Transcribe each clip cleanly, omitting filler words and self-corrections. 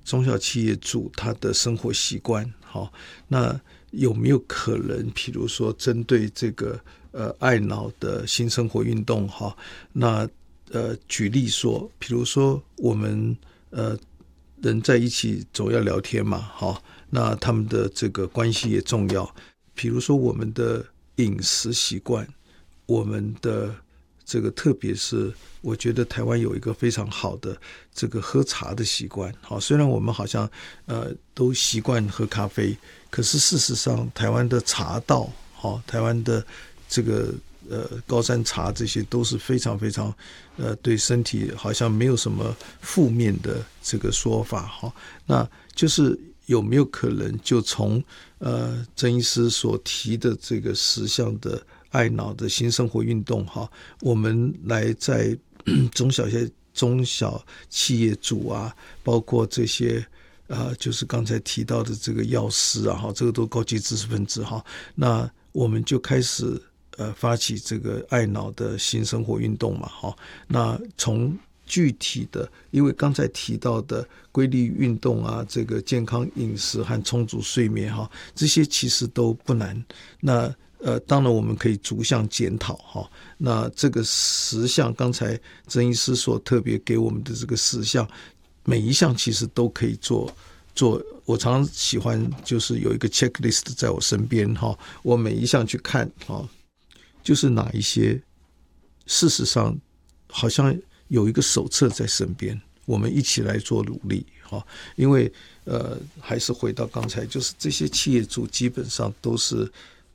中小企业主他的生活习惯，那有没有可能比如说针对这个爱脑的新生活运动，那举例说，比如说我们人在一起总要聊天嘛，那他们的这个关系也重要，比如说我们的饮食习惯，我们的这个特别是我觉得台湾有一个非常好的这个喝茶的习惯，虽然我们好像都习惯喝咖啡，可是事实上台湾的茶道，台湾的这个高山茶，这些都是非常非常对身体好像没有什么负面的这个说法，那就是有没有可能就从曾医师所提的这个10项的爱脑的新生活运动，我们来在中小企业主啊，包括这些就是刚才提到的这个药师啊，这个都高级知识分子，那我们就开始发起这个爱脑的新生活运动嘛，那从具体的，因为刚才提到的规律运动啊，这个健康饮食和充足睡眠，这些其实都不难。那当然我们可以逐项检讨，那这个10项刚才曾医师所特别给我们的这个10项，每一项其实都可以做。我常常喜欢就是有一个 checklist 在我身边，我每一项去看，就是哪一些事实上好像有一个手册在身边，我们一起来做努力，因为还是回到刚才，就是这些企业主基本上都是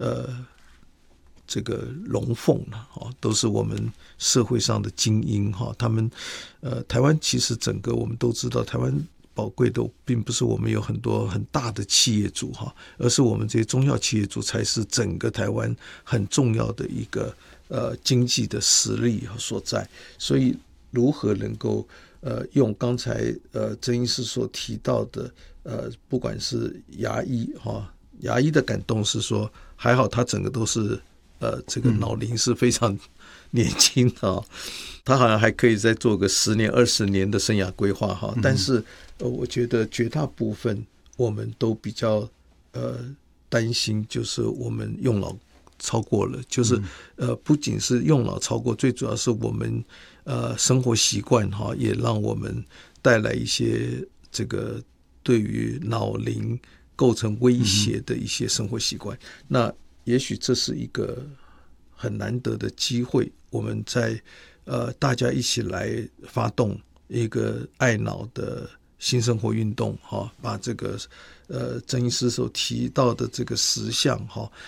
这个龙凤都是我们社会上的精英，他们台湾其实整个我们都知道，台湾宝贵的并不是我们有很多很大的企业主，而是我们这些中小企业主才是整个台湾很重要的一个经济的实力所在。所以如何能够用刚才曾医师所提到的不管是牙医的感动是说还好他整个都是这个脑龄是非常年轻的，他好像还可以再做个10年20年的生涯规划，但是我觉得绝大部分我们都比较担心，就是我们用脑超过了，就是不仅是用脑超过，最主要是我们生活习惯也让我们带来一些这个对于脑龄构成威胁的一些生活习惯。那也许这是一个很难得的机会，我们在大家一起来发动一个爱脑的新生活运动，把这个曾医师所提到的这个10项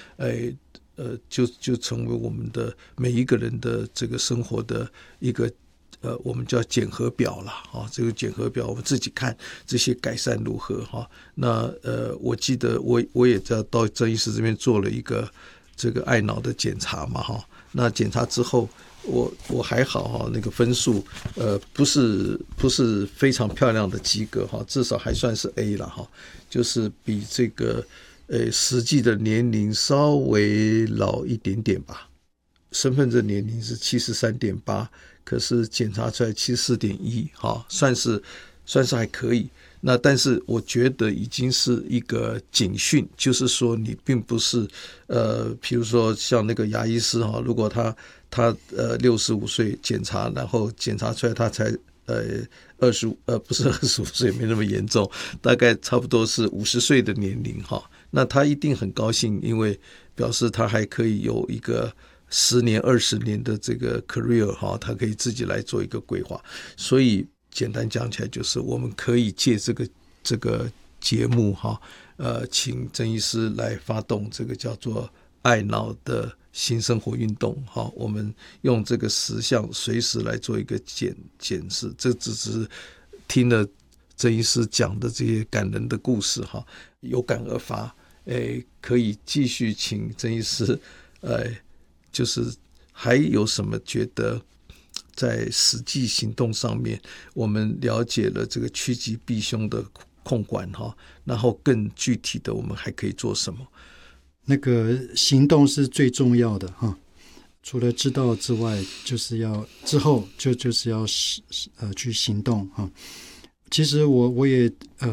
就成为我们的每一个人的这个生活的一个我们叫检核表啦，这个检核表我们自己看这些改善如何，那我记得我也在到曾医师这边做了一个这个爱脑的检查嘛，那检查之后我还好，那个分数不是非常漂亮的及格，至少还算是 A 啦，就是比这个实际的年龄稍微老一点点吧。身份证年龄是73.8，可是检查出来74.1，算是还可以。那但是我觉得已经是一个警讯，就是说你并不是比如说像那个牙医师如果他65岁检查，然后检查出来他才不是25岁，没那么严重，大概差不多是50岁的年龄，那他一定很高兴，因为表示他还可以有一个10年20年的这个 career， 他可以自己来做一个规划。所以简单讲起来，就是我们可以借这个节目请曾医师来发动这个叫做爱脑的新生活运动，我们用这个10项随时来做一个检视。这只是听了曾医师讲的这些感人的故事，有感而发，可以继续请曾医师就是还有什么觉得在实际行动上面我们了解了这个趋吉避凶的控管，然后更具体的我们还可以做什么？ 那个行动是最重要的，除了知道之外，就是要之后就是要去行动。其实我也